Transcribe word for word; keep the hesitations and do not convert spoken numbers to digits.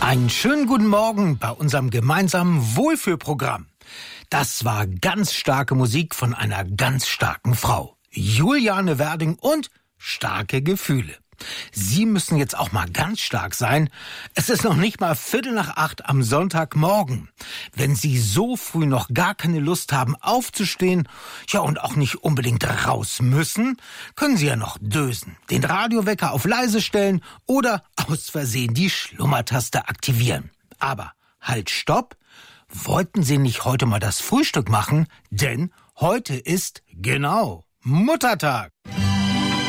Einen schönen guten Morgen bei unserem gemeinsamen Wohlfühlprogramm. Das war ganz starke Musik von einer ganz starken Frau. Juliane Werding und starke Gefühle. Sie müssen jetzt auch mal ganz stark sein. Es ist noch nicht mal Viertel nach acht am Sonntagmorgen. Wenn Sie so früh noch gar keine Lust haben aufzustehen, ja und auch nicht unbedingt raus müssen, können Sie ja noch dösen, den Radiowecker auf leise stellen oder aus Versehen die Schlummertaste aktivieren. Aber halt, stopp! Wollten Sie nicht heute mal das Frühstück machen? Denn heute ist, genau, Muttertag.